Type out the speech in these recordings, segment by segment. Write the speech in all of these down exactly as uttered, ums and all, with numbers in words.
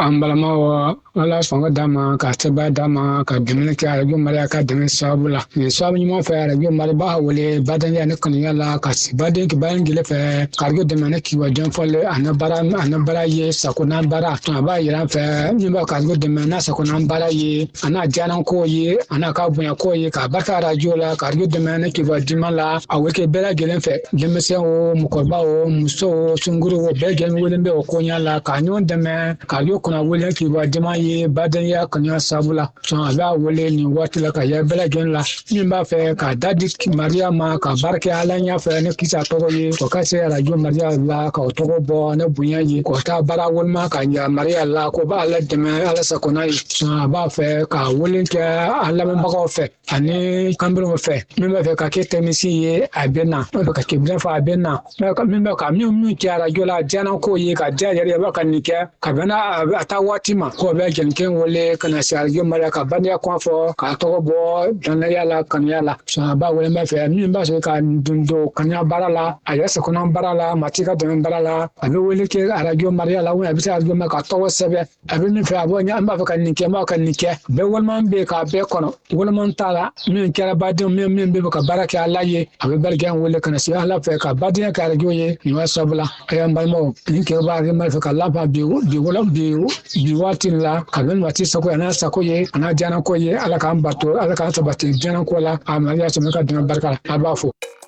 An balamaw ala sɔngɔ d'a ma ka sɛbɛn d'a ma ka dɛmɛ kɛ arajo mali a ka dɛmɛ sababu la nin sababu ɲuman fɛ arajo mali b'a wele badenya ne kanuya la ka baden ki bayan gele fɛ ka arajo dɛmɛ ne kiwa jɔnfɔle ana bara ana bara ye sakona bara a b'a yira an fɛ min b'a ka arajo dɛmɛ n'a sakona bara ye ana diyanan ko ye ana ka bonya ko ye ka barika arajo la ka arajo dɛmɛ ne kiwa dima la a wele kɛ bɛɛ lajɛlen fɛ denmisɛn o mɔgɔkɔrɔba o muso o sunkuru o bɛɛ lajɛlen wele bɛ o koɲa la ka ɲɔgɔn dɛmɛ ka arajo kuna wele kiwa dima ye badenya kanuya sababu la sɔn a b'a wele nin waati la ka yɛ bɛɛ lajɛlen la min b'a fɛ ka dadi mariya ma ka barika ala ɲa fɛ ne kisa tɔgɔ ye o ka se arajo mariya la ka o tɔgɔ bɔ ne bonya ye k'o taa baara walima ka ɲa mariya la ko b'a ala dɛmɛ ala sakona ye sɔn a b'a fɛ ka wele kɛ a lamɛnbagaw fɛ ani kanberenw fɛ min b'a fɛ ka kɛ tɛmisi ye a bɛ na min b'a fɛ ka kɛbilen fɛ a bɛ na min b'a ka min min kɛ arajo la diyanan ko ye ka diya yɛrɛ b'a ka nin kɛ ka bɛnna a taa waati ma ko bɛ jɛnkɛn wele ka na se arajo mariya ka bandiya kɔn fɔ k'a tɔgɔ bɔ dɔnnaya la kanuya la sɔn a b'a wele b'a fɛ min b'a sɔrɔ ka don don kanuya baara la a yɛrɛ sakona baara la mati ka dɛmɛ baara la a bɛ wele kɛ arajo mariya la a bɛ se arajo mariya ka tɔgɔ sɛbɛn a bɛ min fɛ a b'o ɲɛ an b'a fɛ ka nin kɛ n b'a ka nin kɛ bɛɛ walima bɛ yen k'a bɛɛ kɔnɔ walima t'a la min kɛra baden min min bɛ ka baara kɛ ala ye a bɛ barika wele ka na se ala fɛ ka badenya kɛ arajo ye nin waa sababu la a y'an balimaw nin kɛ b'a arajo mariya fɛ ka laban bi bi wala bi bi waati la ka bɛn waati sago ye a n'a sago ye a n'a diyanan ko ye ala k'an bato ala k'an sabati diyanan ko la a mariya sɔmɛ ka dɛmɛ barika la a b'a fɔ.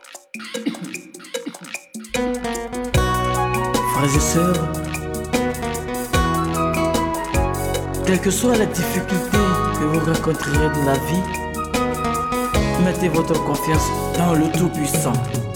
Frères et sœurs, quelle que soit la difficulté que vous rencontrerez dans la vie, mettez votre confiance dans le Tout-Puissant.